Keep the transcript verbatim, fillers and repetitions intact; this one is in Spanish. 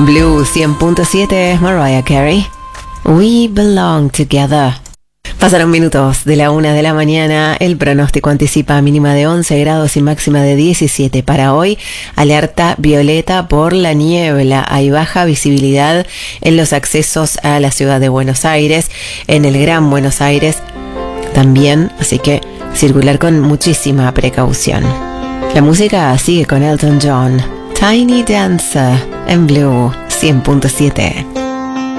Blue cien punto siete, Mariah Carey. We belong together. Pasaron minutos de la una de la mañana. El pronóstico anticipa mínima de once grados y máxima de diecisiete para hoy. Alerta violeta por la niebla. Hay baja visibilidad en los accesos a la ciudad de Buenos Aires, en el Gran Buenos Aires también, así que circular con muchísima precaución. La música sigue con Elton John. Tiny Dancer en Blue cien punto siete.